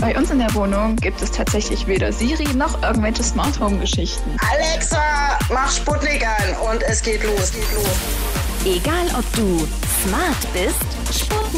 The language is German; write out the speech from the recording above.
Bei uns in der Wohnung gibt es tatsächlich weder Siri noch irgendwelche Smart Home Geschichten. Alexa, mach Sputnik an und es geht los. Egal ob du smart bist, Sputnik